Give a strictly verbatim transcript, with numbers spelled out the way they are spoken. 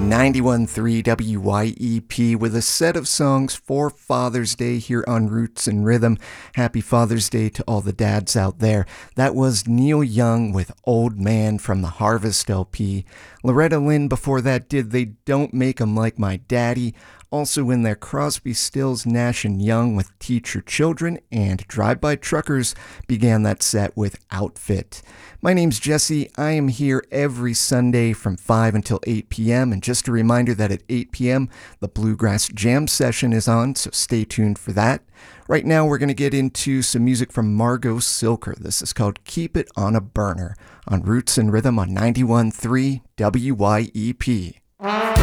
ninety-one point three W Y E P with a set of songs for Father's Day here on Roots and Rhythm. Happy Father's Day to all the dads out there. That was Neil Young with Old Man from the Harvest L P. Loretta Lynn before that did They Don't Make 'Em Like My Daddy. Also in there, Crosby, Stills, Nash and Young with Teach Your Children, and Drive-By Truckers began that set with Outfit. My name's Jesse. I am here every Sunday from five until eight p.m. And just a reminder that at eight p.m. the Bluegrass Jam session is on, so stay tuned for that. Right now we're going to get into some music from Margot Silker. This is called Keep It on a Burner on Roots and Rhythm on ninety-one point three W Y E P.